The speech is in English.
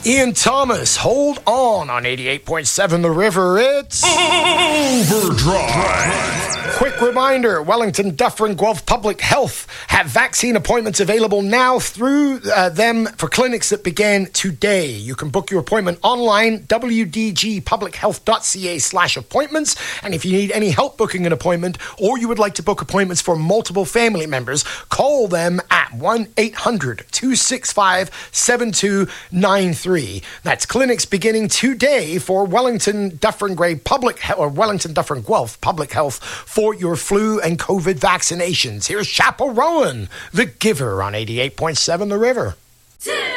Ian Thomas, hold on 88.7 The River. It's Overdrive. Quick reminder, Wellington, Dufferin, Guelph Public Health have vaccine appointments available now through them for clinics that began today. You can book your appointment online, wdgpublichealth.ca/appointments. And if you need any help booking an appointment or you would like to book appointments for multiple family members, call them at 1-800-265-7293. That's clinics beginning today for Wellington, Dufferin, Wellington, Dufferin, Guelph Public Health for your flu and COVID vaccinations. Here's Chapel Rowan, the Giver on 88.7 The River.